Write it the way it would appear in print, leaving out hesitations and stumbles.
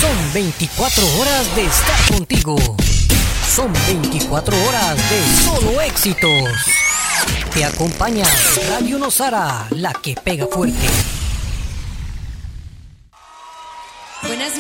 Son 24 horas de estar contigo. Son 24 horas de solo éxitos. Te acompaña Radio Nosara, la que pega fuerte. Buenas